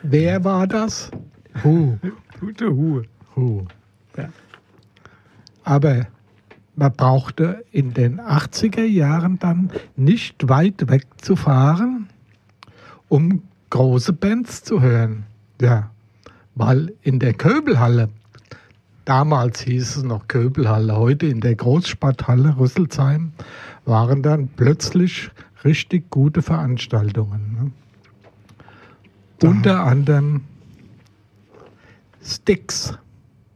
Wer war das? Gute Hu. Ja. Aber man brauchte in den 80er Jahren dann nicht weit weg zu fahren, um große Bands zu hören. Ja, weil in der Köbelhalle, damals hieß es noch Köbelhalle, heute in der Großsporthalle Rüsselsheim, waren dann plötzlich richtig gute Veranstaltungen. Ne? Unter anderem Styx.